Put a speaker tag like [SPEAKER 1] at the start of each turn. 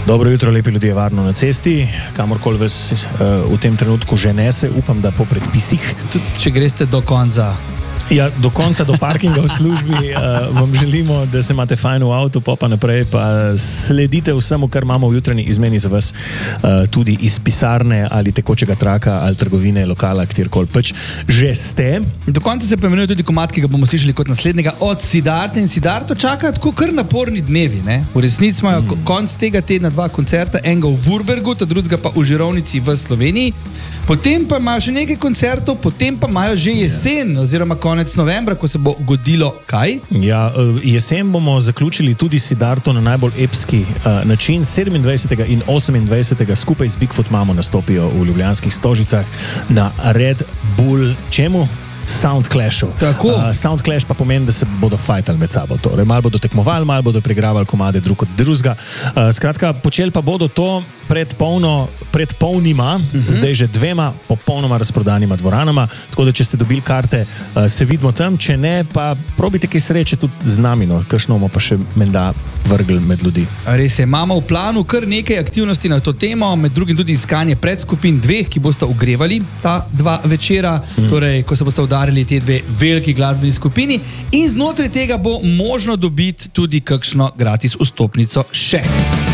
[SPEAKER 1] Dobro jutro, lepi ljudje, varno na cesti, kamorkoli vas v tem trenutku že nese, upam, da po predpisih.
[SPEAKER 2] Tudi če greste do konca.
[SPEAKER 1] Ja, do konca, do parkinga v službi vam želimo, da se imate fajn v avtu, pa naprej, pa sledite vsemu, kar imamo v jutranji izmeni za vas, tudi iz pisarne ali tekočega traka ali trgovine, lokala, kjerkoli pač že ste.
[SPEAKER 2] Do konca se poimenuje tudi komad, ki ga bomo slišali kot naslednjega od Siddharte, in Siddharto čaka tako kar naporni dnevi, ne? V resnici imajo konc tega tedna 2 koncerta, enega v Vurbergu, ta drugega pa v Žirovnici v Sloveniji. Potem pa imajo še nekaj koncertov, potem pa imajo že jesen, oziroma konec novembra, ko se bo godilo kaj?
[SPEAKER 1] Ja, jesen bomo zaključili tudi Siddharto na najbolj epski način. 27. in 28. skupaj z Bigfoot Mamo nastopijo v ljubljanskih Stožicah na Red Bull, čemu? Sound Clashu. Sound Clash pa pomeni, da se bodo fajtali med sabo. Torej, malo bodo tekmovali, malo bodo pregravali komade drug od drugega. Skratka, počeli pa bodo to pred polnima, zdaj že 2 popolnoma razprodanima dvoranama, tako da če ste dobili karte, se vidimo tam, če ne, pa probite kaj sreče tudi z nami, no, kakšno bomo pa še menda vrgli med ljudi.
[SPEAKER 2] Res je, imamo v planu kar nekaj aktivnosti na to temo, med drugim tudi iskanje predskupin 2, ki bosta ogrevali ta 2 večera, torej, ko se boste udarili te 2 veliki glasbeni skupini, in znotraj tega bo možno dobiti tudi kakšno gratis vstopnico še.